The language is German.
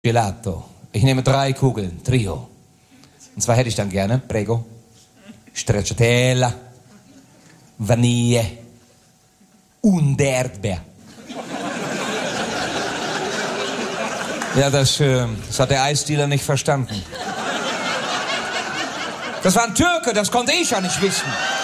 Gelato. Ich nehme 3 Kugeln, Trio. Und zwar hätte ich dann gerne, prego, Stracciatella, Vanille und Erdbeer. Ja, das hat der Eisdealer nicht verstanden. Das war ein Türke, das konnte ich ja nicht wissen.